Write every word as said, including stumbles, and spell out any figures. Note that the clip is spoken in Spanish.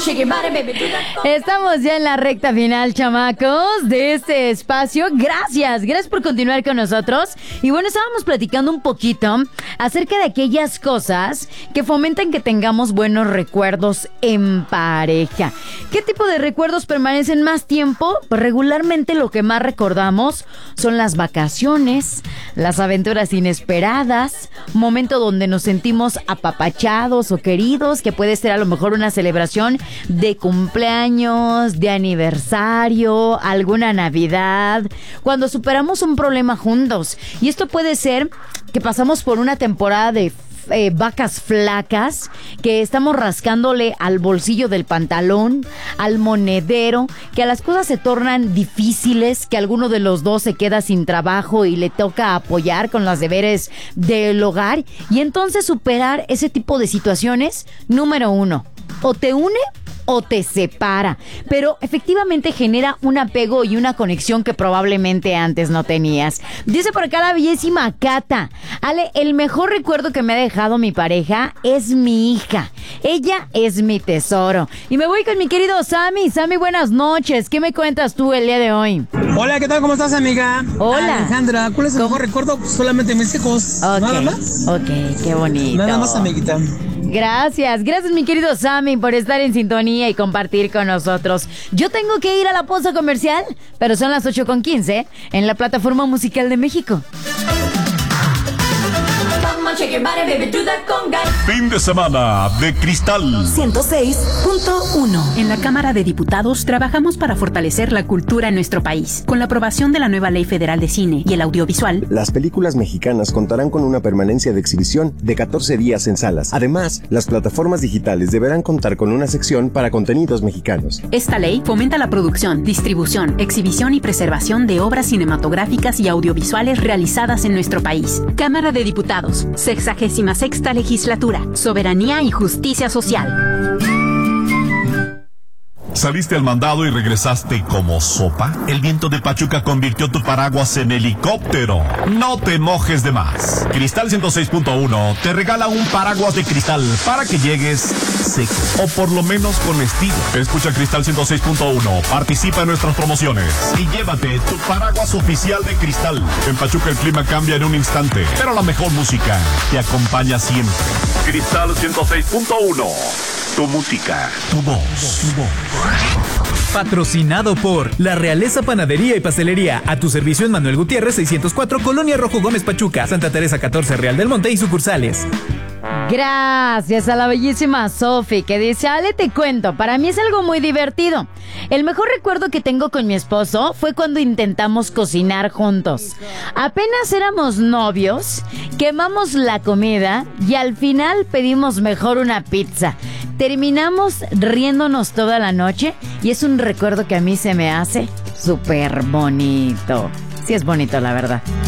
Estamos ya en la recta final, chamacos, de este espacio. Gracias, gracias por continuar con nosotros. Y bueno, estábamos platicando un poquito acerca de aquellas cosas que fomentan que tengamos buenos recuerdos en pareja. ¿Qué tipo de recuerdos permanecen más tiempo? Pues regularmente lo que más recordamos son las vacaciones, las aventuras inesperadas, momento donde nos sentimos apapachados o queridos, que puede ser a lo mejor una celebración de cumpleaños, de aniversario, alguna Navidad, cuando superamos un problema juntos. Y esto puede ser que pasamos por una temporada de Eh, vacas flacas, que estamos rascándole al bolsillo del pantalón, al monedero, que a las cosas se tornan difíciles, que alguno de los dos se queda sin trabajo y le toca apoyar con los deberes del hogar. Y entonces superar ese tipo de situaciones, número uno, o te une o te separa, pero efectivamente genera un apego y una conexión que probablemente antes no tenías. Dice por acá la bellísima Cata: Ale, el mejor recuerdo que me ha dejado mi pareja es mi hija. Ella es mi tesoro. Y me voy con mi querido Sammy. Sammy, buenas noches. ¿Qué me cuentas tú el día de hoy? Hola, ¿qué tal? ¿Cómo estás, amiga? Hola. Alejandra, ¿cuál es el mejor recuerdo? Solamente mis hijos. Okay. Nada más. Ok, qué bonito. Nada más, amiguita. Gracias, gracias mi querido Sammy por estar en sintonía y compartir con nosotros. Yo tengo que ir a la pausa comercial, pero son las ocho con quince en la plataforma musical de México. Fin de semana de Cristal ciento seis punto uno. En la Cámara de Diputados trabajamos para fortalecer la cultura en nuestro país. Con la aprobación de la nueva Ley Federal de Cine y el Audiovisual, las películas mexicanas contarán con una permanencia de exhibición de catorce días en salas. Además, las plataformas digitales deberán contar con una sección para contenidos mexicanos. Esta ley fomenta la producción, distribución, exhibición y preservación de obras cinematográficas y audiovisuales realizadas en nuestro país. Cámara de Diputados, sexagésima sexta legislatura, soberanía y justicia social. ¿Saliste al mandado y regresaste como sopa? El viento de Pachuca convirtió tu paraguas en helicóptero. No te mojes de más. Cristal ciento seis punto uno te regala un paraguas de cristal para que llegues seco, o por lo menos con estilo. Escucha Cristal ciento seis punto uno, participa en nuestras promociones y llévate tu paraguas oficial de Cristal. En Pachuca el clima cambia en un instante, pero la mejor música te acompaña siempre. Cristal ciento seis punto uno. Tu música, tu voz, tu voz. Patrocinado por La Realeza Panadería y Pastelería. A tu servicio en Manuel Gutiérrez seiscientos cuatro, Colonia Rojo Gómez Pachuca, Santa Teresa catorce, Real del Monte y sucursales. Gracias a la bellísima Sofi, que dice: Ale, te cuento, para mí es algo muy divertido. El mejor recuerdo que tengo con mi esposo fue cuando intentamos cocinar juntos. Apenas éramos novios, quemamos la comida y al final pedimos mejor una pizza. Terminamos riéndonos toda la noche y es un recuerdo que a mí se me hace súper bonito. Sí es bonito, la verdad.